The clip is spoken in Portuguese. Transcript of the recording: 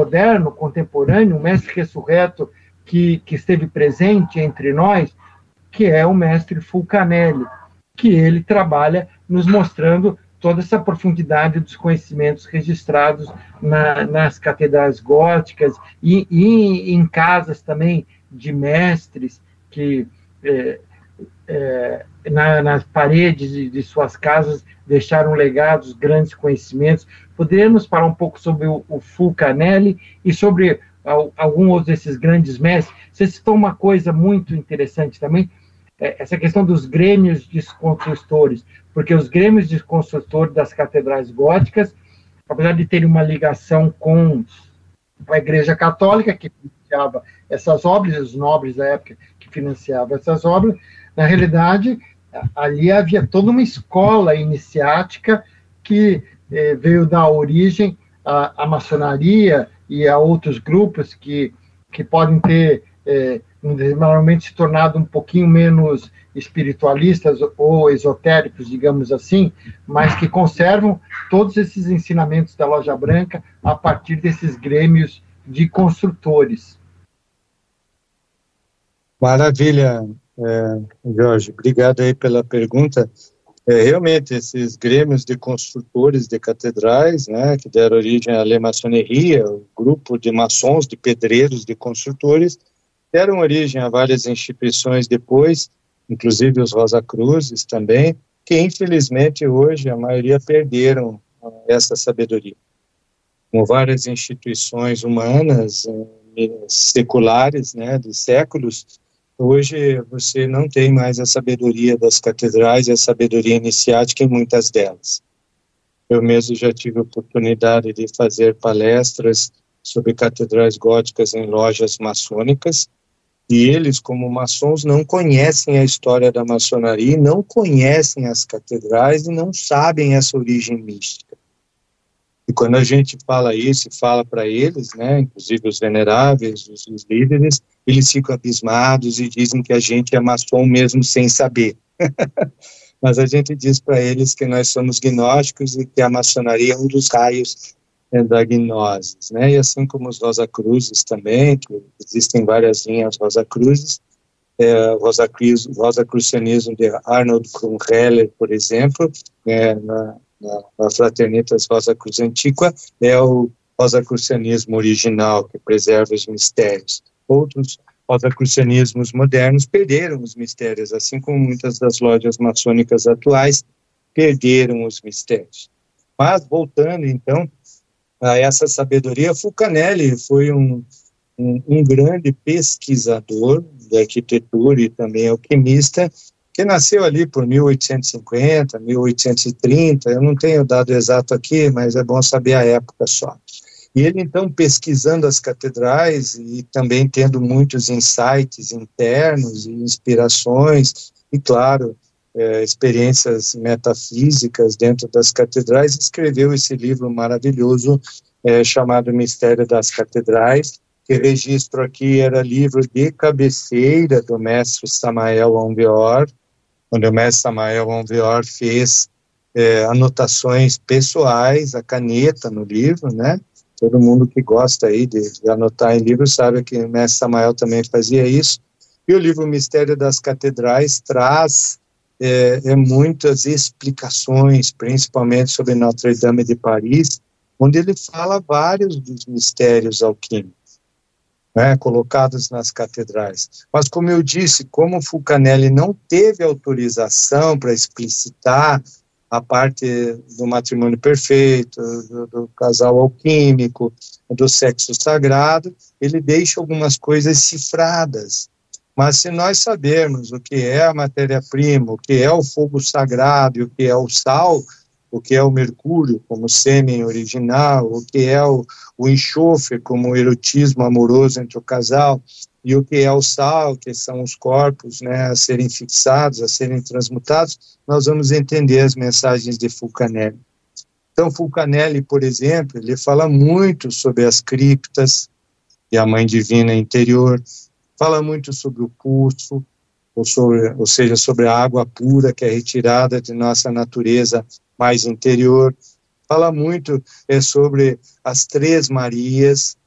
moderno, contemporâneo, um mestre ressurreto que esteve presente entre nós, que é o mestre Fulcanelli, que ele trabalha nos mostrando toda essa profundidade dos conhecimentos registrados nas catedrais góticas e em casas também de mestres que nas paredes de suas casas deixaram legados, grandes conhecimentos. Poderíamos falar um pouco sobre o Fulcanelli e sobre alguns desses grandes mestres? Você citou uma coisa muito interessante também, essa questão dos grêmios de construtores, porque os grêmios de construtores das catedrais góticas, apesar de terem uma ligação com a Igreja Católica, que financiava essas obras, os nobres da época que financiavam essas obras, na realidade, ali havia toda uma escola iniciática que veio dar origem à maçonaria e a outros grupos que podem ter normalmente se tornado um pouquinho menos espiritualistas ou esotéricos, digamos assim, mas que conservam todos esses ensinamentos da Loja Branca a partir desses grêmios de construtores. Maravilha, Jorge, obrigado aí pela pergunta. Realmente, esses grêmios de construtores de catedrais, né, que deram origem à Le Maçonnerie, o grupo de maçons, de pedreiros, de construtores, deram origem a várias instituições depois, inclusive os Rosa Cruzes também, que infelizmente hoje a maioria perderam essa sabedoria. Como várias instituições humanas, seculares, né, de séculos, hoje você não tem mais a sabedoria das catedrais e a sabedoria iniciática em muitas delas. Eu mesmo já tive a oportunidade de fazer palestras sobre catedrais góticas em lojas maçônicas, e eles, como maçons, não conhecem a história da maçonaria, não conhecem as catedrais e não sabem essa origem mística. E quando a gente fala isso e fala para eles, né, inclusive os veneráveis, os líderes, eles ficam abismados e dizem que a gente é maçom mesmo sem saber. Mas a gente diz para eles que nós somos gnósticos e que a maçonaria é um dos raios da gnose, né? E assim como os Rosa Cruzes também, que existem várias linhas Rosa Cruzes, Rosacrucianismo de Arnold Krummheller, por exemplo, na Fraternitas Rosa Cruz Antiqua, é o rosacrucianismo original, que preserva os mistérios. Outros rosacrucianismos modernos perderam os mistérios, assim como muitas das lojas maçônicas atuais perderam os mistérios. Mas, voltando, então, a essa sabedoria, Fulcanelli foi um grande pesquisador de arquitetura e também alquimista, que nasceu ali por 1850, 1830, eu não tenho o dado exato aqui, mas é bom saber a época só. E ele, então, pesquisando as catedrais e também tendo muitos insights internos e inspirações, e, claro, experiências metafísicas dentro das catedrais, escreveu esse livro maravilhoso chamado Mistério das Catedrais, que registro aqui era livro de cabeceira do mestre Samael Aun Weor, onde o mestre Samael Aun Weor fez anotações pessoais, a caneta no livro, né? Todo mundo que gosta aí de anotar em livro sabe que o mestre Samael também fazia isso. E o livro Mistério das Catedrais traz muitas explicações, principalmente sobre Notre-Dame de Paris, onde ele fala vários dos mistérios alquímicos, né, colocados nas catedrais. Mas, como eu disse, como Fulcanelli não teve autorização para explicitar a parte do matrimônio perfeito, do casal alquímico, do sexo sagrado, ele deixa algumas coisas cifradas. Mas se nós sabermos o que é a matéria-prima, o que é o fogo sagrado, o que é o sal, o que é o mercúrio como sêmen original, o que é o enxofre como o erotismo amoroso entre o casal, e o que é o sal, que são os corpos, né, a serem fixados, a serem transmutados, nós vamos entender as mensagens de Fulcanelli. Então, Fulcanelli, por exemplo, ele fala muito sobre as criptas e a Mãe Divina interior, fala muito sobre o pulso, ou seja, sobre a água pura que é retirada de nossa natureza mais interior. Fala muito sobre as Três Marias,